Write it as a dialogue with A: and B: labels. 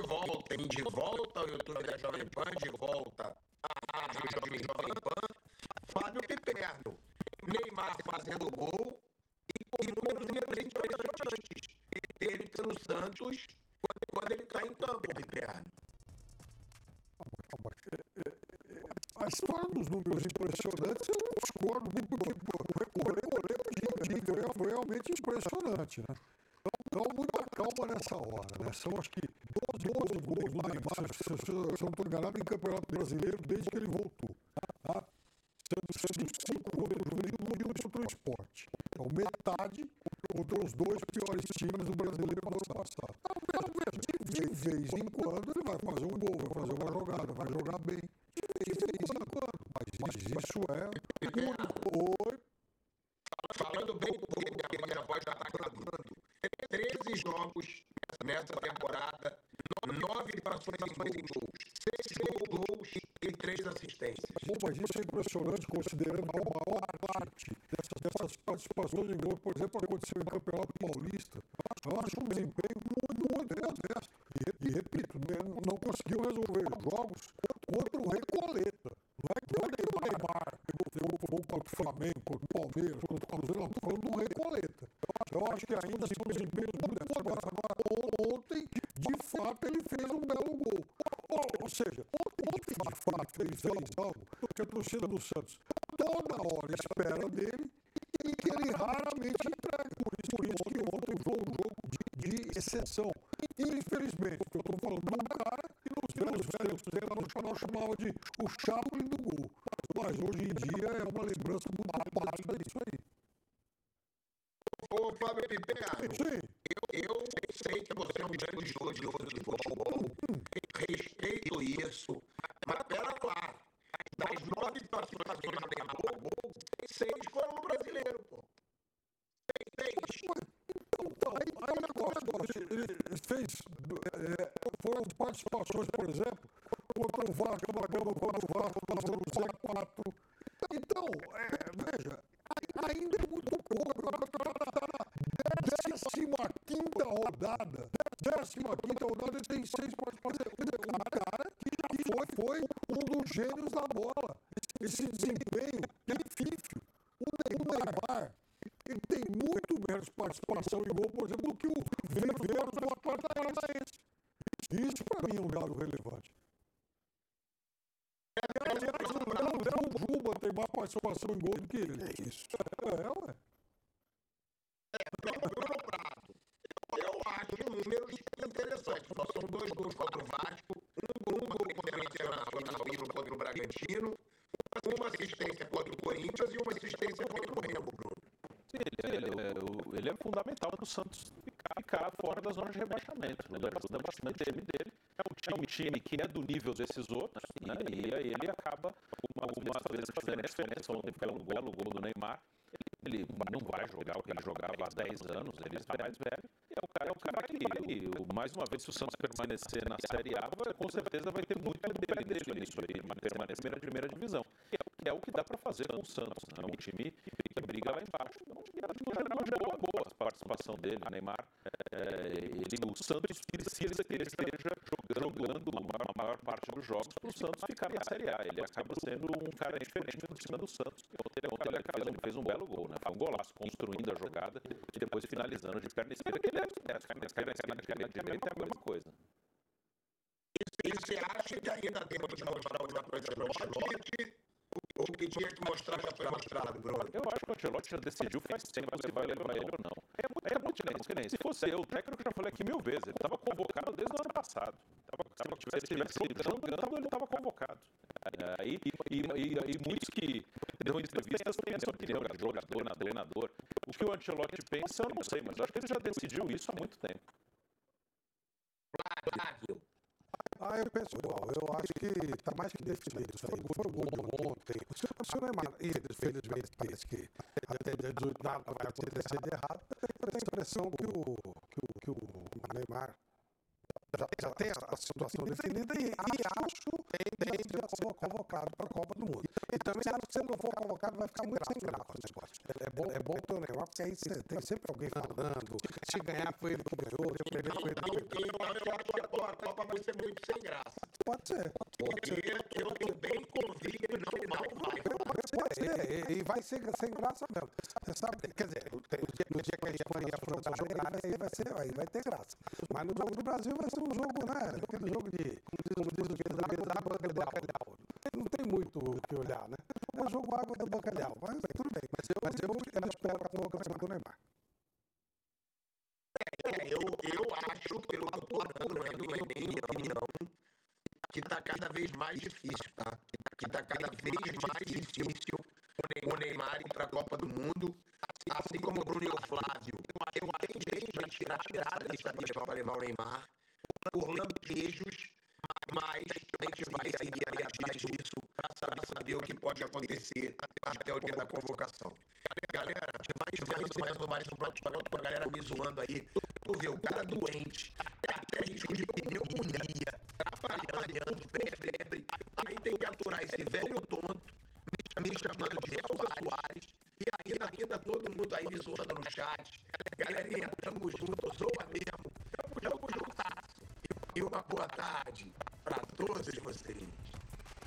A: voltem de volta ao YouTube da Jovem Pan, de volta à Jovem Pan, Fábio Piperno, Neymar fazendo gol e números impressionantes dele pelo Santos quando ele está em campo, Piperno.
B: A história dos números impressionantes eu não discordo, porque o recolher foi realmente impressionante, né? Então, muita calma nessa hora, né? São acho que 12 gols do Neymar, se eu não estou enganado, em Campeonato Brasileiro desde que ele voltou. Tá? Sendo 5 gols do Juventude e contra o Sport. Então, metade contra os 2 piores times do Brasileiro no ano passado. De vez em quando ele vai fazer um gol, vai fazer uma jogada, vai jogar bem. De vez em quando. Mas isso é único.
A: Falando bem pouco, porque minha voz já está acabando. 13 jogos nessa temporada, 9 participações em gols, 6 gols e 3 assistências.
B: Bom, mas isso é impressionante, considerando a maior parte dessas participações em gol, por exemplo, aconteceu em Campeonato Paulista. Eu acho um desempenho muito honesto. E repito, não conseguiu resolver jogos contra o Recoleta. Não é que o Neymar pegou contra o Flamengo, contra o Palmeiras, contra o Cruzeiro, não, estou falando do Recoleta. Eu acho que ainda assim o desempenho muito honesto. Agora, ontem, de fato, ele fez um belo gol. Ou seja, ontem, de fato, ele fez algo que a torcida do Santos toda hora espera dele e que ele raramente entrega. Por isso que ontem foi um jogo de exceção. Infelizmente, porque eu estou falando de um cara que nos velhos nós chamava de o Chaplin do gol. Mas hoje em dia é uma lembrança muito pálida disso aí.
A: Ô, Fábio Piperno, eu sei que você é um grande estudioso de futebol, respeito isso, mas pera lá, das 9 participações no Neymar, 6 foram no Brasileiro, pô. 6.
B: Então, aí agora ele fez, foram participações, por exemplo, contra o Vasco, contra o Vasco, contra o Zé 4. Então, veja, ainda é muito pouco, o campeonato está na 15ª rodada. 15ª rodada, ele tem 6 participações. Um cara que já foi um dos gênios da bola. Esse desempenho é pífio. O Neymar, ele tem muito menos participação em gol, por exemplo, do que o Viveiro do Atlético Paranaense. Isso, para mim, é um dado relevante. Aliás, o Juba tem mais participação em gol do que ele.
C: É isso.
B: Ué.
A: Bruno Prado, eu acho números interessantes. Só são 2 gols contra o Vasco, um gol contra o Internacional e um contra o Bragantino, uma assistência contra o Corinthians e uma assistência contra o Remo, Bruno.
D: Ele é fundamental para o Santos ficar fora da zona de rebaixamento. Ele ajuda bastante o time dele. É um time que é do nível desses outros, né? E aí ele acaba, algumas vezes, fazendo a diferença. Ontem foi um belo gol do Neymar. Ele não vai jogar o que ele jogava há 10 anos, ele está mais velho. É o cara que, mais uma vez, se o Santos permanecer na Série A, com certeza vai ter muito dele nisso aí, permanecer na primeira divisão. Que é o que dá para fazer com o Santos, né? Um time que briga lá embaixo. Uma boa participação dele, Neymar. O Santos precisa que ele esteja jogando a maior parte dos jogos para o Santos ficar na Série A. Ele acaba sendo um cara diferente por cima do Santos. Ontem ele fez um belo gol, né? Foi um golaço construindo a jogada e depois finalizando de perna esquerda, que ele é direita, é a mesma coisa.
A: E você acha que ainda tem que mostrar alguma coisa no Ancelotti? O que tinha que mostrar já foi mostrado, Bruno?
D: Eu acho que o Ancelotti já decidiu faz tempo se vai levar ele ou não. É muito diferente. Se fosse eu, o técnico já falei aqui 1000 vezes. Ele estava convocado desde o ano passado. Se ele estivesse jogando, ele estava convocado. E muitos que dão entrevistas têm essa opinião de jogador, treinador. O que o Ancelotti pensa, eu não sei, mas eu acho que ele já decidiu isso há muito tempo.
A: Flávio.
C: Eu penso igual. Eu acho que está mais que definido. Foi o gol de ontem. Se o Neymar, infelizmente, parece que até 18 nada vai acontecer de errado. Eu tenho a impressão que o Neymar já tem a situação definida e acho que tende a ser convocado para a Copa do Mundo. E também acho que se ele não for convocado vai ficar muito sem graça o negócio. É bom ter o Neymar, porque aí tem sempre alguém falando. Se ganhar foi ele que ganhou, se perder foi ele que ganhou.
A: Eu acho que a Copa ser muito sem graça.
C: Pode ser.
A: Porque eu estou bem convicto que não vai.
C: Pode ser. E vai ser sem graça mesmo. Você sabe, quer dizer, no dia que a Espanha e a França jogarem, aí vai ter graça. Mas no jogo do Brasil vai ser um jogo, né? Aquele jogo de, como diz o que, da água do bacalhau. Não tem muito o que olhar, né? É o jogo água do bacalhau. Mas tudo bem. Mas eu espero que a pouco vai ser do Neymar.
A: Eu acho, pelo que eu estou dando, não é minha opinião, que está cada vez mais difícil, tá? Que está cada vez mais difícil o Neymar ir para a Copa do Mundo, assim como o Bruno e o Flávio. Eu tenho gente para tirar da lista para levar o Neymar por lampejos, mas a gente vai seguir aí atrás disso para saber o que pode acontecer até o dia da convocação. Galera, mais um pronto com a galera me zoando aí. Tu vê, o cara doente, até risco de pneumonia, atrapalhando, febre. Aí tem que aturar esse velho tonto, me chamando de Elza Soares, e ainda todo mundo aí me zoando no chat. Galerinha, tamo junto, zoa mesmo. Tamo juntasso. E uma boa tarde para todos vocês.